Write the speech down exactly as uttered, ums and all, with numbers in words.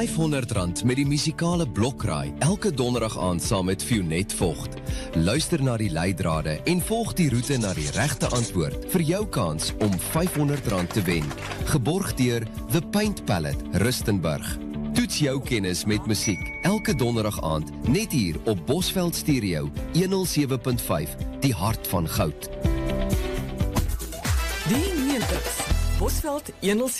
vyfhonderd rand met die musikale blokraai, elke donderdag aand saam met Fionet Vogt. Luister na die leidrade en volg die roete na die regte antwoord vir jou kans om vyfhonderd rand te wen. Geborg deur The Paint Palette, Rustenburg. Toets jou kennis met musiek, elke donderdag aand, net hier op Bosveld Stereo, honderd sewe punt vyf, die hart van goud. Die negentig, Bosveld honderd